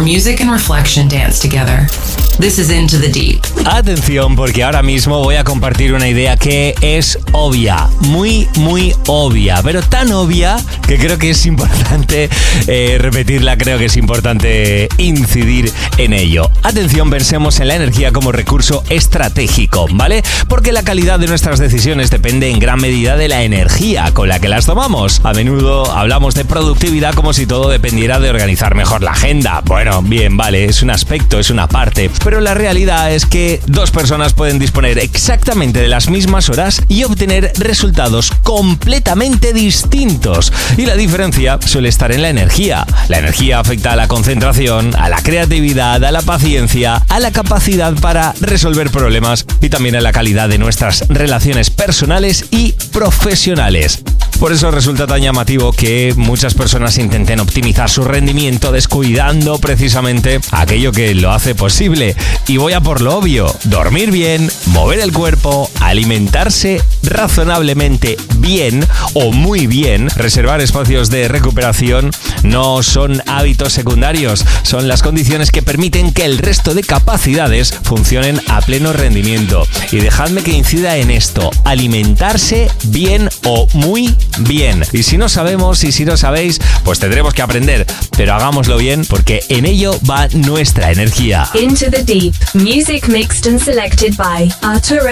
music and reflection dance together. This is Into the Deep. Atención, porque ahora mismo voy a compartir una idea que es obvia, muy obvia, pero tan obvia que creo que es importante repetirla, creo que es importante incidir en ello. Atención, pensemos en la energía como recurso estratégico, ¿vale? Porque la calidad de nuestras decisiones depende en gran medida de la energía con la que las tomamos. A menudo hablamos de productividad como si todo dependiera de organizar mejor la agenda. Bueno, bien, vale, es un aspecto, es una parte, pero la realidad es que dos personas pueden disponer exactamente de las mismas horas y obtener resultados completamente distintos. Y la diferencia suele estar en la energía. La energía afecta a la concentración, a la creatividad, a la paciencia, a la capacidad para resolver problemas y también a la calidad de nuestras relaciones personales y profesionales. Por eso resulta tan llamativo que muchas personas intenten optimizar su rendimiento descuidando precisamente aquello que lo hace posible. Y voy a por lo obvio: dormir bien, mover el cuerpo, alimentarse razonablemente bien o muy bien, reservar espacios de recuperación. No son hábitos secundarios, son las condiciones que permiten que el resto de capacidades funcionen a pleno rendimiento. Y dejadme que incida en esto: alimentarse bien o muy bien. Y si no sabemos y si no sabéis, pues tendremos que aprender, pero hagámoslo bien porque en ello va nuestra energía. Into the Deep, music mixed and selected by Arturo